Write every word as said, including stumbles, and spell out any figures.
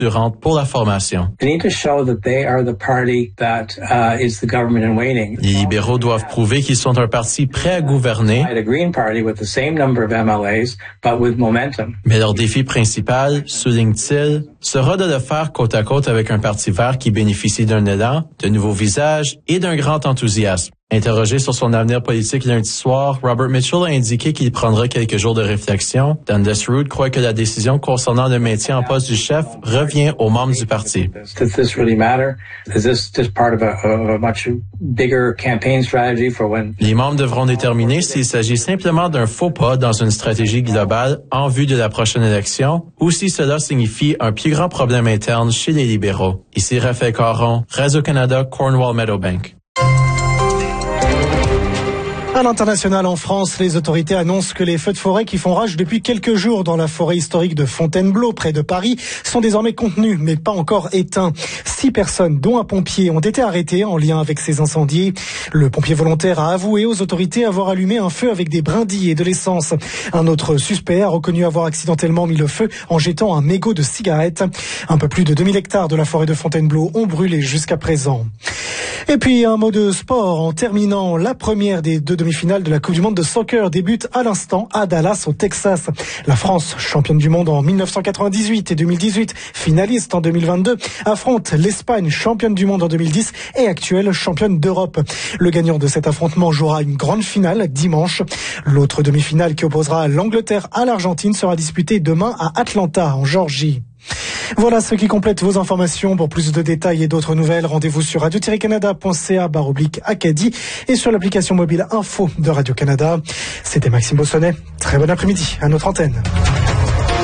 rassurante pour la formation. They need to show that they are the party that uh, is the government in waiting. Les libéraux doivent prouver qu'ils sont un parti prêt à gouverner. The Green Party with the same number of M L As, but with momentum. Mais leur défi principal, souligne-t-il, sera de le faire côte à côte avec un parti vert qui bénéficie d'un élan, de nouveaux visages et d'un grand enthousiasme. Interrogé sur son avenir politique lundi soir, Robert Mitchell a indiqué qu'il prendra quelques jours de réflexion. Dundas Root croit que la décision concernant le maintien en poste du chef revient aux membres du parti. Does this really matter? Is this just part of a, of a much bigger campaign strategy for when... Les membres devront déterminer s'il s'agit simplement d'un faux pas dans une stratégie globale en vue de la prochaine élection ou si cela signifie un plus grand problème interne chez les libéraux. Ici Raphaël Caron, Radio-Canada, Cornwall-Meadowbank. À l'international, en France, les autorités annoncent que les feux de forêt qui font rage depuis quelques jours dans la forêt historique de Fontainebleau, près de Paris, sont désormais contenus, mais pas encore éteints. Six personnes, dont un pompier, ont été arrêtées en lien avec ces incendies. Le pompier volontaire a avoué aux autorités avoir allumé un feu avec des brindilles et de l'essence. Un autre suspect a reconnu avoir accidentellement mis le feu en jetant un mégot de cigarette. Un peu plus de deux mille hectares de la forêt de Fontainebleau ont brûlé jusqu'à présent. Et puis un mot de sport en terminant. La première des deux demi-finales de la Coupe du Monde de soccer débute à l'instant à Dallas au Texas. La France, championne du monde en mille neuf cent quatre-vingt-dix-huit et deux mille dix-huit, finaliste en deux mille vingt-deux, affronte l'Espagne, championne du monde en deux mille dix et actuelle championne d'Europe. Le gagnant de cet affrontement jouera une grande finale dimanche. L'autre demi-finale qui opposera l'Angleterre à l'Argentine sera disputée demain à Atlanta en Géorgie. Voilà ce qui complète vos informations. Pour plus de détails et d'autres nouvelles, rendez-vous sur radio tiret canada point c a barre oblique Acadie et sur l'application mobile info de Radio-Canada. C'était Maxime Bossonnet. Très bon après-midi à notre antenne.